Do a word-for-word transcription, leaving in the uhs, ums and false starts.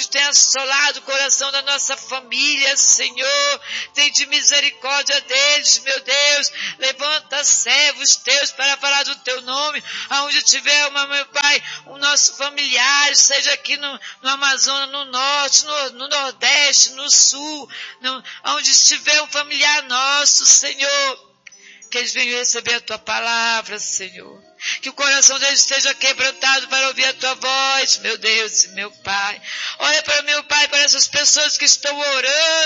que tem assolado o coração da nossa família, Senhor. Tem de misericórdia deles, meu Deus. Levanta servos teus para falar do teu nome, aonde tiver, uma, meu Pai, o nosso familiar, seja aqui no, no Amazonas, no Norte, no, no Nordeste, no Sul, no, onde estiver um familiar nosso, Senhor, que eles venham receber a tua palavra, Senhor. Que o coração deles esteja quebrantado para ouvir a tua voz, meu Deus e meu Pai. Olha para meu Pai, para essas pessoas que estão orando,